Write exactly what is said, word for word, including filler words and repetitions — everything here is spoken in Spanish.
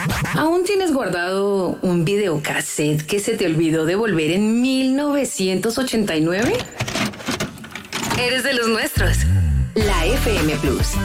¿Aún tienes guardado un videocassette que se te olvidó devolver en mil novecientos ochenta y nueve? Eres de los nuestros. La F M Plus.